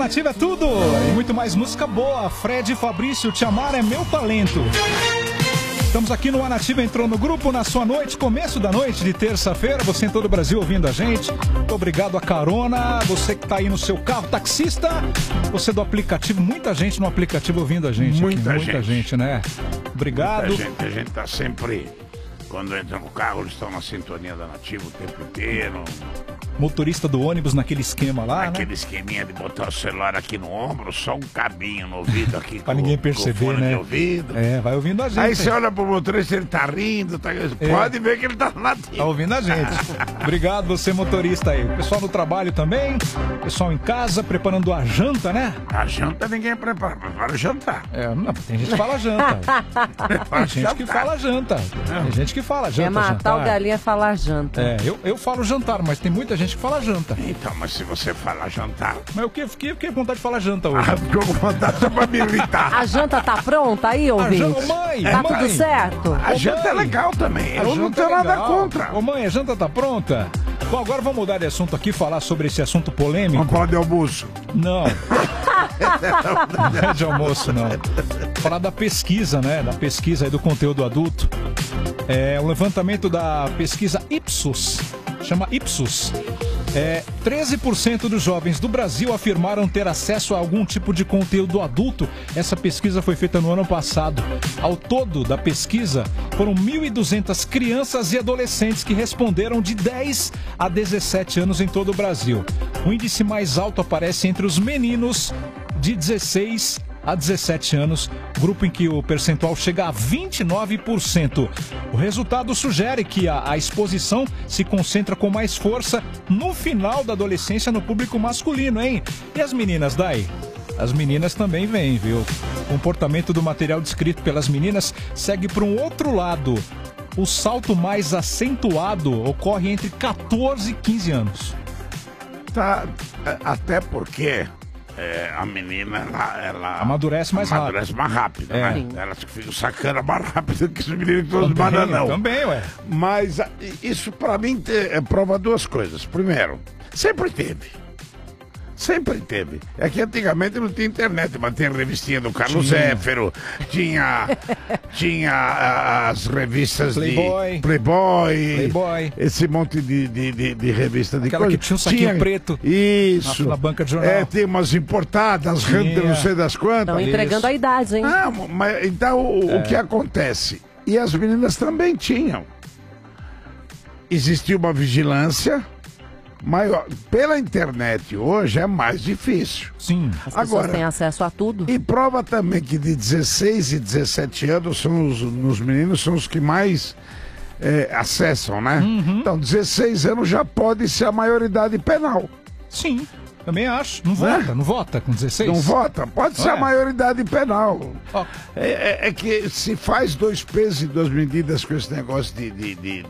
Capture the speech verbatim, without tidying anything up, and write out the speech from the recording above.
Nativa é tudo e muito mais música boa. Fred e Fabrício, Te Amar é Meu Talento. Estamos aqui no Nativa, entrou no grupo na sua noite, começo da noite de terça-feira. Você em todo o Brasil ouvindo a gente. Muito obrigado a carona. Você que está aí no seu carro, taxista. Você do aplicativo, muita gente no aplicativo ouvindo a gente. Muita aqui, gente. Muita gente, né? Obrigado. Muita gente, a gente tá sempre, quando entra no carro, eles estão na sintonia da Nativa o tempo inteiro. Motorista do ônibus naquele esquema lá, Aquele né? esqueminha de botar o celular aqui no ombro, só um cabinho no ouvido aqui. Pra com- ninguém com perceber, fone né? de ouvido. É, vai ouvindo a gente. Aí você olha pro motorista, ele tá rindo, tá... pode ver que ele tá nativo. Tá ouvindo a gente. Obrigado, você motorista aí. Pessoal no trabalho também. Pessoal em casa, preparando a janta, né? A janta ninguém prepara, prepara o jantar. É, não, tem gente que fala janta. Tem gente que fala janta. Tem gente que fala janta, É matar jantar. o galinha falar janta. É, eu, eu falo jantar, mas tem muita gente que fala janta. Então, mas se você falar jantar... Mas eu fiquei, fiquei, fiquei com vontade de falar janta hoje. Ah, ficou com vontade só pra me irritar. A janta tá pronta aí, A ouvinte? janta, mãe, Tá mãe. tudo certo? A Ô, janta é mãe, legal também, A eu não janta tenho é nada legal. contra. Ô mãe, a janta tá pronta? Bom, agora vamos mudar de assunto aqui, falar sobre esse assunto polêmico. Não pode almoço. Não. Não é de almoço, não. Falar da pesquisa, né? Da pesquisa aí do conteúdo adulto. É o levantamento da pesquisa Ipsos. Chama Ipsos. É, treze por cento dos jovens do Brasil afirmaram ter acesso a algum tipo de conteúdo adulto. Essa pesquisa foi feita no ano passado. Ao todo da pesquisa, foram mil e duzentas crianças e adolescentes que responderam de dez a dezessete anos em todo o Brasil. O índice mais alto aparece entre os meninos de dezesseis a dezessete anos, grupo em que o percentual chega a vinte e nove por cento. O resultado sugere que a, a exposição se concentra com mais força no final da adolescência no público masculino, hein? E as meninas daí? As meninas também vêm, viu? O comportamento do material descrito pelas meninas segue para um outro lado. O salto mais acentuado ocorre entre catorze e quinze anos. Tá, é, até porque é, a menina, ela, ela Amadurece mais amadurece mais rápido, É. né? Ela fica sacana mais rápido que os meninos que todos Também, bananão. também, ué. Mas a- isso pra mim te- é, prova duas coisas. Primeiro, sempre teve. Sempre teve. É que antigamente não tinha internet, mas tinha revistinha do Carlos Tinha. Zéfiro, tinha, tinha ah, as revistas Playboy. de Playboy, Playboy. esse monte de, de, de, de revista de Aquela coisa. que tinha um saquinho preto Isso. na- na banca de jornal. É, tem umas importadas, Tinha. Hunter, não sei das quantas. Estão entregando Isso. a idade, hein? Ah, mas então o, É. o que acontece? E as meninas também tinham. Existia uma vigilância maior. Pela internet hoje é mais difícil. Sim. As pessoas Agora- têm acesso a tudo. E prova também que de dezesseis e dezessete anos são os, nos meninos são os que mais é, acessam, né? Uhum. Então, dezesseis anos já pode ser a maioridade penal. Sim, também acho. Não Né? vota, não vota com dezesseis? Não vota? Pode ser É. a maioridade penal. Ó. É, é- é que se faz dois pesos e duas medidas com esse negócio de, de, de,